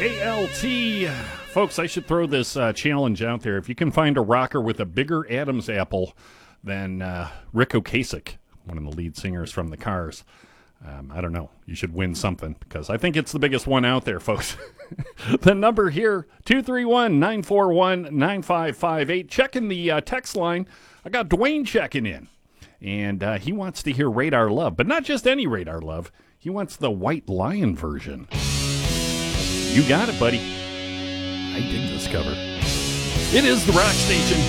ALT. Folks, I should throw this challenge out there. If you can find a rocker with a bigger Adam's apple than Rick Ocasek, one of the lead singers from the Cars, I don't know. You should win something because I think it's the biggest one out there, folks. The number here, 231-941-9558. Checking the text line. I got Dwayne checking in. And he wants to hear Radar Love, but not just any Radar Love. He wants the White Lion version. You got it, buddy. I dig this cover. It is the Rock Station.